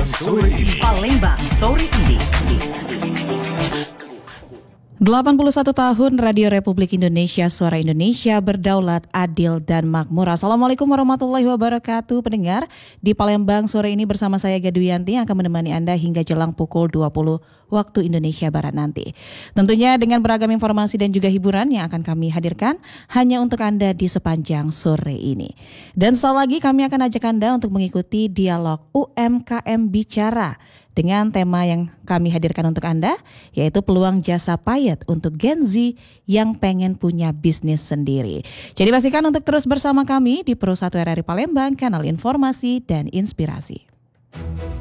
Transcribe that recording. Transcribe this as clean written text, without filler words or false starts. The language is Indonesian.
Palembang sore ini. Palembang sore ini. 81 tahun Radio Republik Indonesia, Suara Indonesia, berdaulat, adil, dan makmur. Assalamualaikum warahmatullahi wabarakatuh. Pendengar, di Palembang sore ini bersama saya Gaduyanti yang akan menemani Anda hingga jelang pukul 20 waktu Indonesia Barat nanti. Tentunya dengan beragam informasi dan juga hiburan yang akan kami hadirkan hanya untuk Anda di sepanjang sore ini. Dan sekali lagi kami akan ajak Anda untuk mengikuti dialog UMKM Bicara dengan tema yang kami hadirkan untuk Anda, yaitu peluang jasa payet untuk Gen Z yang pengen punya bisnis sendiri. Jadi pastikan untuk terus bersama kami di Pro 1 RRI Palembang, kanal informasi dan inspirasi.